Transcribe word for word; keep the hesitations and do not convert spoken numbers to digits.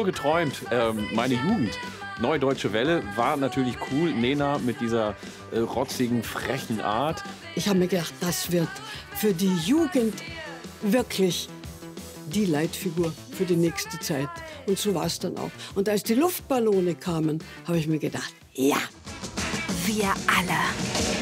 nur geträumt. Ähm, meine Jugend. Neue Deutsche Welle war natürlich cool. Nena mit dieser äh, rotzigen, frechen Art. Ich habe mir gedacht, das wird für die Jugend wirklich die Leitfigur für die nächste Zeit. Und so war es dann auch. Und als die Luftballone kamen, habe ich mir gedacht, ja. Wir alle.